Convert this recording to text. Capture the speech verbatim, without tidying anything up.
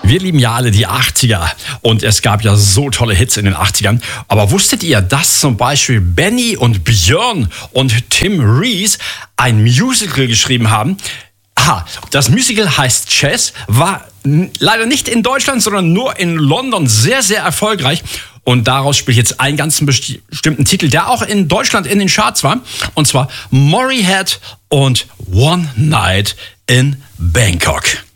Wir lieben ja alle die achtziger und es gab ja so tolle Hits in den achtzigern. Aber wusstet ihr, dass zum Beispiel Benny und Björn und Tim Rees ein Musical geschrieben haben? Aha, das Musical heißt Chess, war n- leider nicht in Deutschland, sondern nur in London sehr, sehr erfolgreich. Und daraus spiele ich jetzt einen ganz besti- bestimmten Titel, der auch in Deutschland in den Charts war. Und zwar Morehead und One Night in Bangkok.